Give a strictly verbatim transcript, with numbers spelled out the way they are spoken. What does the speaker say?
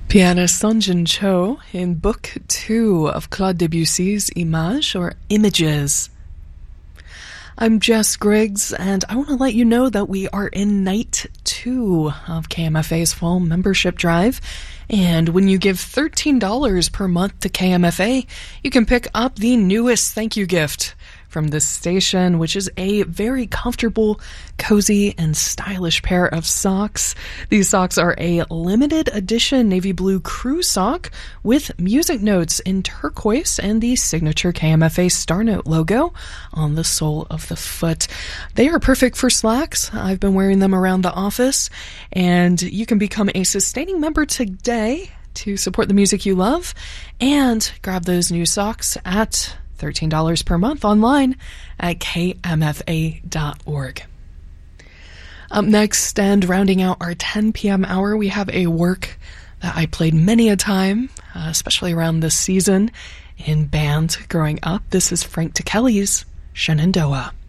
Pianist Sungjin Cho in Book two of Claude Debussy's Images, or Images. I'm Jess Griggs, and I want to let you know that we are in night two of K M F A's fall membership drive. And when you give thirteen dollars per month to K M F A, you can pick up the newest thank you gift from this station, which is a very comfortable, cozy, and stylish pair of socks. These socks are a limited edition navy blue crew sock with music notes in turquoise and the signature K M F A Star Note logo on the sole of the foot. They are perfect for slacks. I've been wearing them around the office, and you can become a sustaining member today to support the music you love and grab those new socks at thirteen dollars per month online at K M F A dot org. Up next, and rounding out our ten p.m. hour, we have a work that I played many a time, uh, especially around this season in band growing up. This is Frank Ticheli's Shenandoah.